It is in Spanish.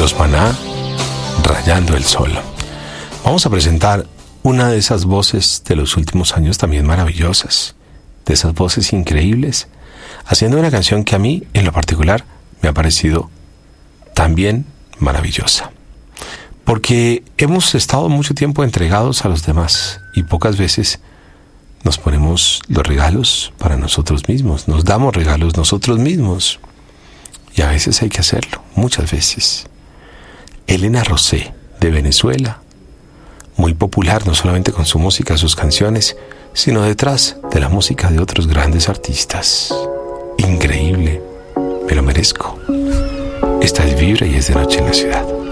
Los Maná, Rayando el Sol. Vamos a presentar una de esas voces de los últimos años también maravillosas, de esas voces increíbles, haciendo una canción que a mí, en lo particular, me ha parecido también maravillosa. Porque hemos estado mucho tiempo entregados a los demás y pocas veces nos ponemos los regalos para nosotros mismos, nos damos regalos nosotros mismos. Y a veces hay que hacerlo, muchas veces. Elena Rosé, de Venezuela, muy popular no solamente con su música, sus canciones, sino detrás de la música de otros grandes artistas. Increíble, me lo merezco. Esta es Vibra y es de noche en la ciudad.